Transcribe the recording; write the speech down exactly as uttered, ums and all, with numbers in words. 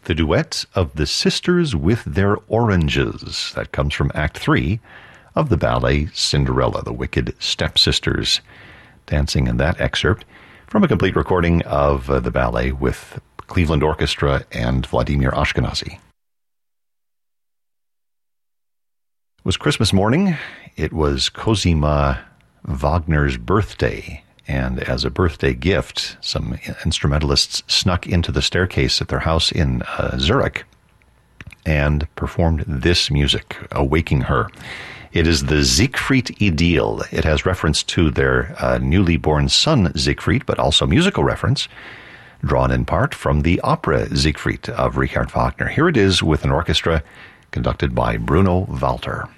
the duet of the sisters with their oranges. That comes from Act Three of the ballet Cinderella, the Wicked Stepsisters, dancing in that excerpt from a complete recording of uh, the ballet with Cleveland Orchestra and Vladimir Ashkenazy. It was Christmas morning. It was Cosima Wagner's birthday. And as a birthday gift, some instrumentalists snuck into the staircase at their house in uh, Zurich and performed this music, awaking her. It is the Siegfried Idyll. It has reference to their uh, newly born son, Siegfried, but also musical reference, drawn in part from the opera Siegfried of Richard Wagner. Here it is with an orchestra conducted by Bruno Walter.